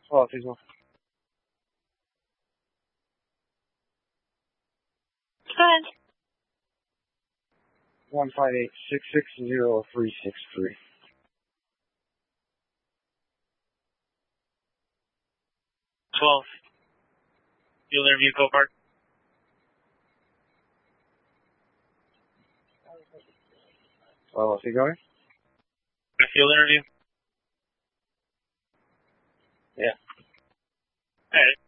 Oh, please, no. Go ahead. 158-660-363. 12. Field interview, Copart. Oh, is he going? Field interview? Yeah. Alright.